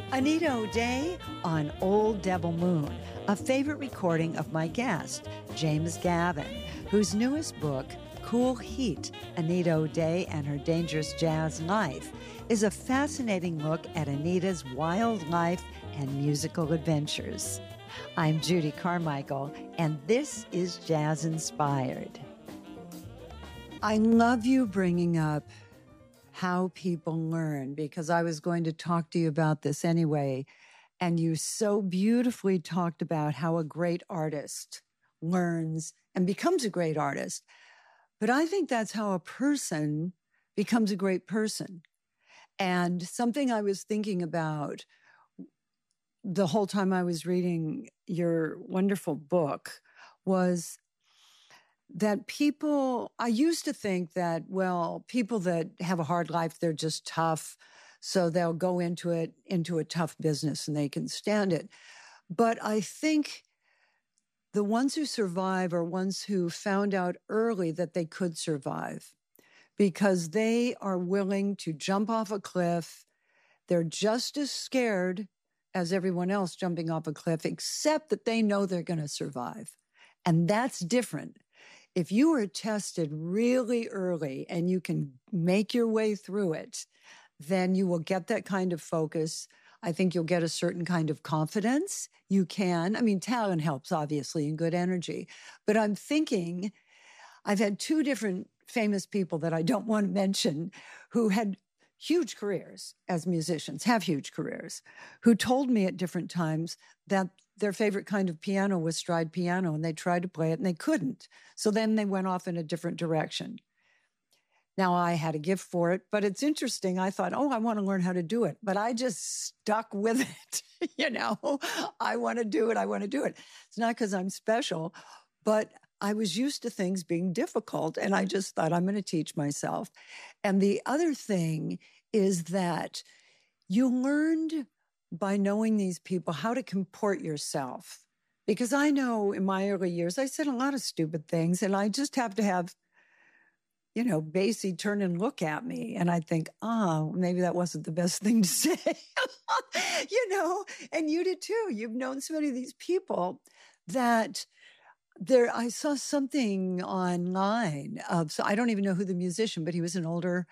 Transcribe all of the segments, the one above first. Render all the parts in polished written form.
Anita O'Day on Old Devil Moon, a favorite recording of my guest, James Gavin, whose newest book, Cool Heat, Anita O'Day and Her Dangerous Jazz Life, is a fascinating look at Anita's wild life and musical adventures. I'm Judy Carmichael, and this is Jazz Inspired. I love you bringing up how people learn, because I was going to talk to you about this anyway. And you so beautifully talked about how a great artist learns and becomes a great artist. But I think that's how a person becomes a great person. And something I was thinking about the whole time I was reading your wonderful book was that I used to think that, well, people that have a hard life, they're just tough. So they'll go into a tough business and they can stand it. But I think the ones who survive are ones who found out early that they could survive because they are willing to jump off a cliff. They're just as scared as everyone else jumping off a cliff, except that they know they're going to survive. And that's different. If you are tested really early and you can make your way through it, then you will get that kind of focus. I think you'll get a certain kind of confidence. You can. I mean, talent helps, obviously, and good energy. But I'm thinking, I've had two different famous people that I don't want to mention who had huge careers as musicians, have huge careers, who told me at different times that their favorite kind of piano was stride piano, and they tried to play it and they couldn't. So then they went off in a different direction. Now I had a gift for it, but it's interesting. I thought, I want to learn how to do it, but I just stuck with it. I want to do it. I want to do it. It's not because I'm special, but I was used to things being difficult, and I just thought I'm going to teach myself. And the other thing is that you learned by knowing these people how to comport yourself. Because I know in my early years, I said a lot of stupid things, and I just have to have, Basie turn and look at me. And I think, maybe that wasn't the best thing to say, and you did too. You've known so many of these people that I saw something online so I don't even know who the musician, but he was an older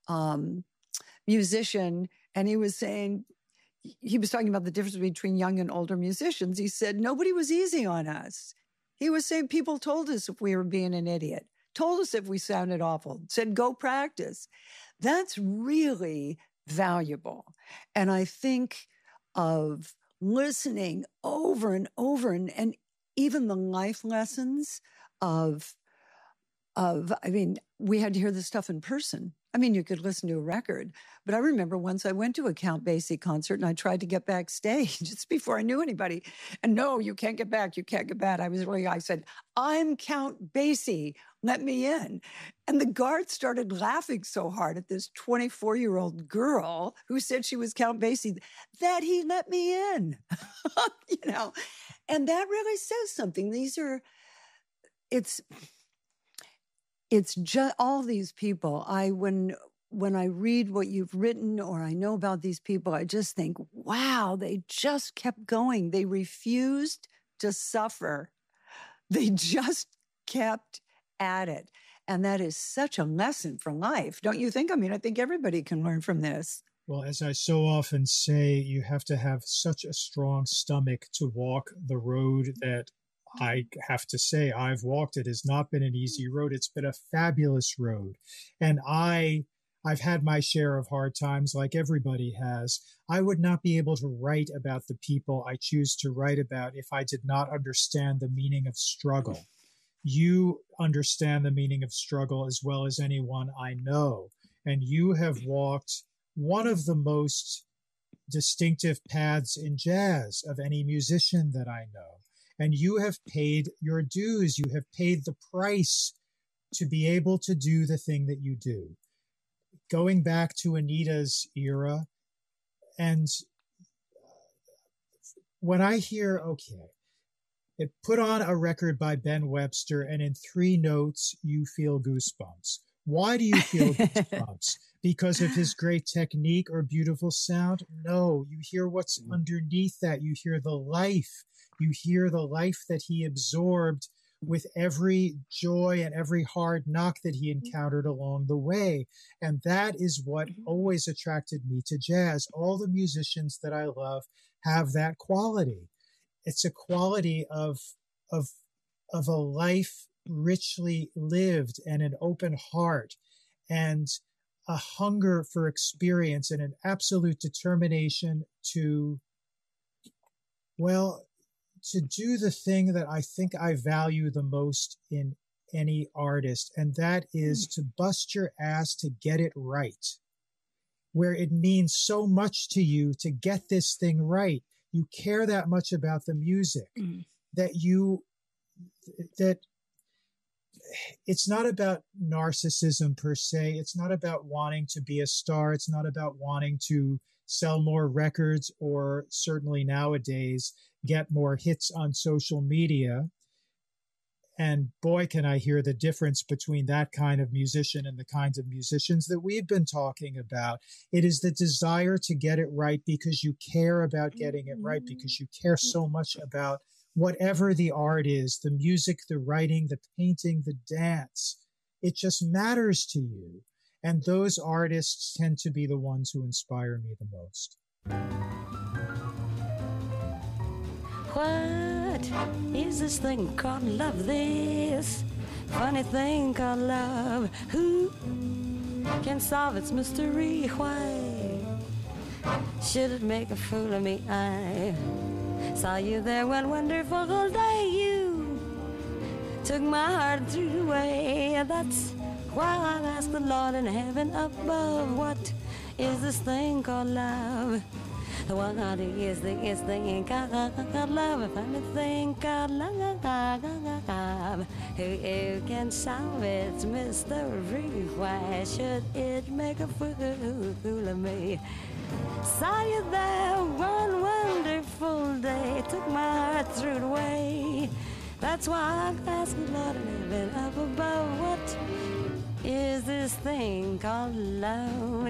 musician. And he was talking about the difference between young and older musicians. He said, nobody was easy on us. He was saying people told us if we were being an idiot, told us if we sounded awful, said, go practice. That's really valuable. And I think of listening over and over and even the life lessons we had to hear this stuff in person. I mean, you could listen to a record, but I remember once I went to a Count Basie concert and I tried to get backstage just before I knew anybody. And no, you can't get back. You can't get back. I said, I'm Count Basie. Let me in. And the guard started laughing so hard at this 24-year-old girl who said she was Count Basie that he let me in, and that really says something. It's just all these people. When I read what you've written or I know about these people, I just think, wow, they just kept going. They refused to suffer. They just kept at it. And that is such a lesson for life, don't you think? I mean, I think everybody can learn from this. Well, as I so often say, you have to have such a strong stomach to walk the road that I have to say I've walked. It has not been an easy road. It's been a fabulous road. And I've had my share of hard times like everybody has. I would not be able to write about the people I choose to write about if I did not understand the meaning of struggle. You understand the meaning of struggle as well as anyone I know. And you have walked one of the most distinctive paths in jazz of any musician that I know. And you have paid your dues. You have paid the price to be able to do the thing that you do. Going back to Anita's era, and when I hear, it put on a record by Ben Webster, and in 3 notes, you feel goosebumps. Why do you feel goosebumps? because of his great technique or beautiful sound. No, you hear what's underneath that. You hear the life. You hear the life that he absorbed with every joy and every hard knock that he encountered along the way. And that is what always attracted me to jazz. All the musicians that I love have that quality. It's a quality of a life richly lived and an open heart and a hunger for experience and an absolute determination to do the thing that I think I value the most in any artist, and that is to bust your ass to get it right. Where it means so much to you to get this thing right. You care that much about the music that it's not about narcissism per se. It's not about wanting to be a star. It's not about wanting to sell more records or certainly nowadays get more hits on social media. And boy, can I hear the difference between that kind of musician and the kinds of musicians that we've been talking about. It is the desire to get it right because you care about getting it right, because you care so much about whatever the art is, the music, the writing, the painting, the dance. It just matters to you. And those artists tend to be the ones who inspire me the most. What is this thing called love? This funny thing called love. Who can solve its mystery? Why should it make a fool of me? I saw you there one wonderful day. You took my heart and threw it away. That's why I've asked the Lord in heaven above, what is this thing called love? What is this thing called love? A funny thing called love. Who can solve its mystery? Why should it make a fool of me? Saw you there one wonderful day. Took my heart, threw it away. That's why I've asked the Lord in heaven up above, what is this thing called love?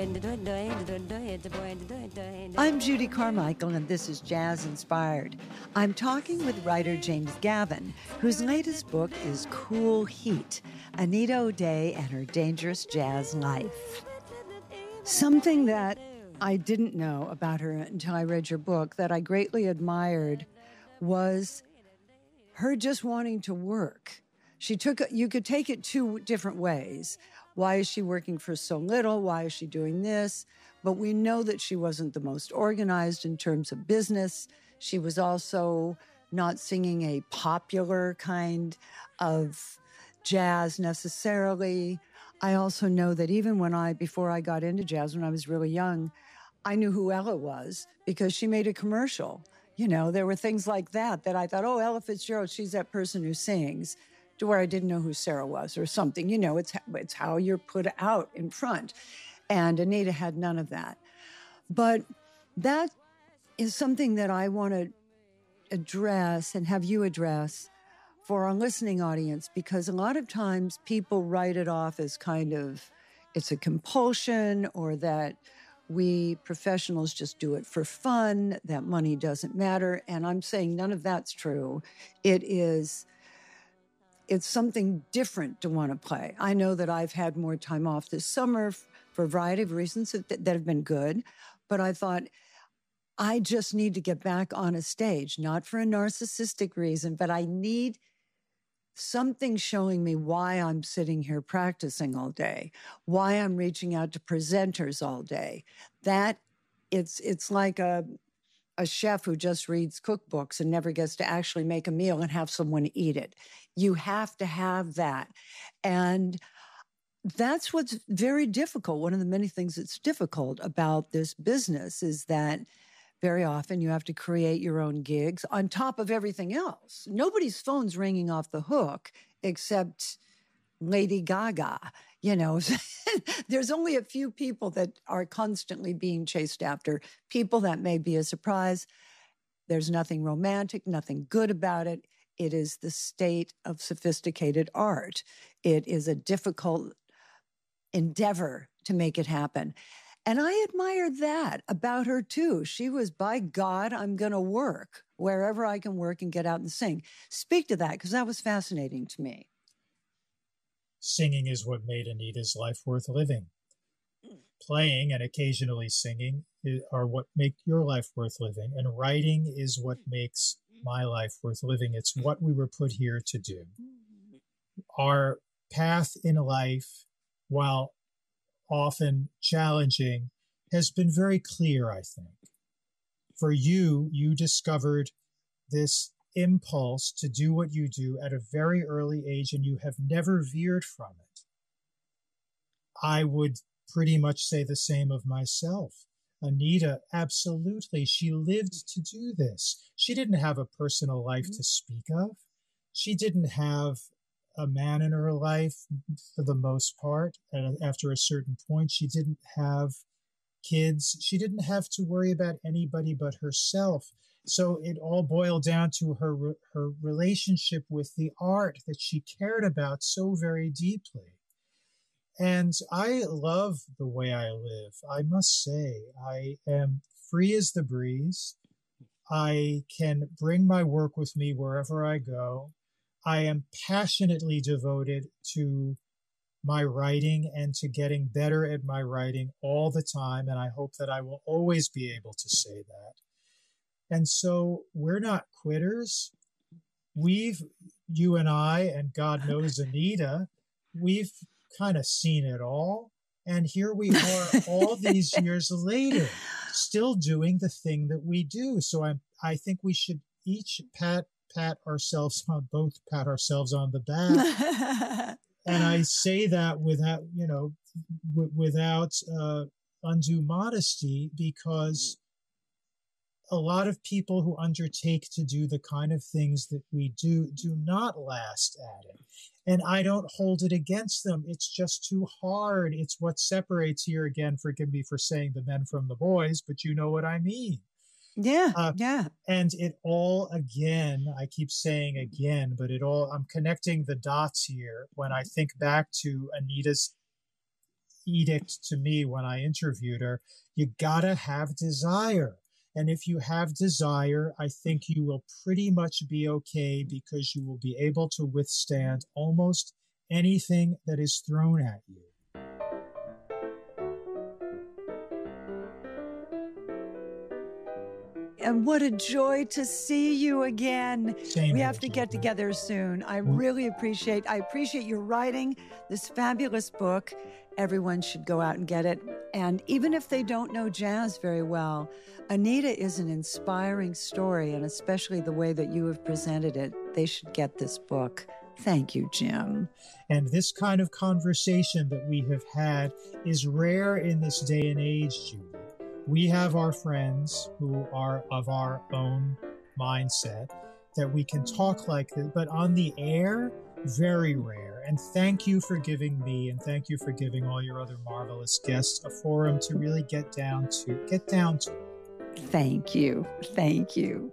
I'm Judy Carmichael, and this is Jazz Inspired. I'm talking with writer James Gavin, whose latest book is Cool Heat, Anita O'Day and Her Dangerous Jazz Life. Something that I didn't know about her until I read your book that I greatly admired was her just wanting to work. You could take it two different ways. Why is she working for so little? Why is she doing this? But we know that she wasn't the most organized in terms of business. She was also not singing a popular kind of jazz necessarily. I also know that even before I got into jazz, when I was really young, I knew who Ella was because she made a commercial. You know, there were things like that I thought, oh, Ella Fitzgerald, she's that person who sings, to where I didn't know who Sarah was or something. You know, it's how you're put out in front. And Anita had none of that. But that is something that I want to address and have you address for our listening audience, because a lot of times people write it off as kind of, it's a compulsion, or that we professionals just do it for fun, that money doesn't matter. And I'm saying none of that's true. It's something different to want to play. I know that I've had more time off this summer for a variety of reasons that have been good, but I thought I just need to get back on a stage, not for a narcissistic reason, but I need something showing me why I'm sitting here practicing all day, why I'm reaching out to presenters all day. That it's like a chef who just reads cookbooks and never gets to actually make a meal and have someone eat it. You have to have that. And that's what's very difficult. One of the many things that's difficult about this business is that very often you have to create your own gigs on top of everything else. Nobody's phone's ringing off the hook except Lady Gaga. You know, there's only a few people that are constantly being chased after, people that may be a surprise. There's nothing romantic, nothing good about it. It is the state of sophisticated art. It is a difficult endeavor to make it happen. And I admired that about her too. She was, by God, I'm going to work wherever I can work and get out and sing. Speak to that, because that was fascinating to me. Singing is what made Anita's life worth living. Playing and occasionally singing are what make your life worth living. And writing is what makes my life worth living. It's what we were put here to do. Our path in life, while often challenging, has been very clear, I think. For you, you discovered this impulse to do what you do at a very early age, and you have never veered from it. I would pretty much say the same of myself. Anita, absolutely, she lived to do this. She didn't have a personal life to speak of. She didn't have a man in her life for the most part. And after a certain point, she didn't have kids. She didn't have to worry about anybody but herself. So it all boiled down to her relationship with the art that she cared about so very deeply. And I love the way I live. I must say, I am free as the breeze. I can bring my work with me wherever I go. I am passionately devoted to my writing and to getting better at my writing all the time. And I hope that I will always be able to say that. And so we're not quitters. You and I, and God knows Anita, we've kind of seen it all. And here we are all these years later, still doing the thing that we do. So I think we should each pat ourselves on the back. And I say that without, without undue modesty, because a lot of people who undertake to do the kind of things that we do not last at it. And I don't hold it against them. It's just too hard. It's what separates, here again, forgive me for saying the men from the boys, but you know what I mean. Yeah, yeah. And it all, again, I keep saying again, but I'm connecting the dots here when I think back to Anita's edict to me when I interviewed her. You gotta have desire. And if you have desire, I think you will pretty much be okay, because you will be able to withstand almost anything that is thrown at you. And what a joy to see you again. Same we here, have to get Judy. together soon. I appreciate your writing this fabulous book. Everyone should go out and get it. And even if they don't know jazz very well, Anita is an inspiring story, and especially the way that you have presented it. They should get this book. Thank you, Jim. And this kind of conversation that we have had is rare in this day and age, Judy. We have our friends who are of our own mindset that we can talk like this, but on the air, very rare. And thank you for giving me, and thank you for giving all your other marvelous guests a forum to really get down to it. Thank you. Thank you.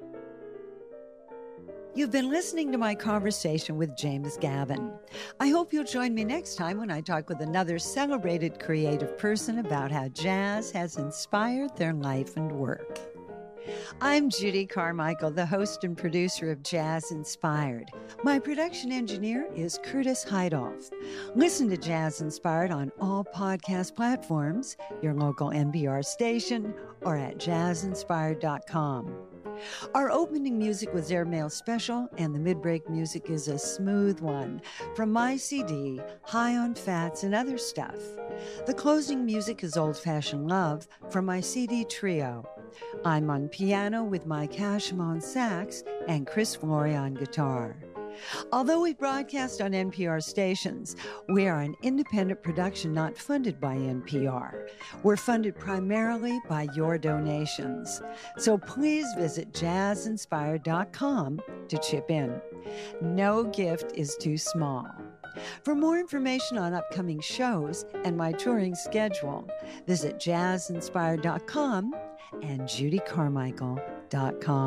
You've been listening to my conversation with James Gavin. I hope you'll join me next time when I talk with another celebrated creative person about how jazz has inspired their life and work. I'm Judy Carmichael, the host and producer of Jazz Inspired. My production engineer is Curtis Heidoff. Listen to Jazz Inspired on all podcast platforms, your local NPR station, or at jazzinspired.com. Our opening music was Airmail Special, and the mid-break music is a smooth one from my CD, High on Fats and Other Stuff. The closing music is Old Fashioned Love from my CD Trio. I'm on piano with Mike Hashem on sax and Chris Flory on guitar. Although we broadcast on NPR stations, we are an independent production not funded by NPR. We're funded primarily by your donations. So please visit jazzinspired.com to chip in. No gift is too small. For more information on upcoming shows and my touring schedule, visit jazzinspired.com and judycarmichael.com.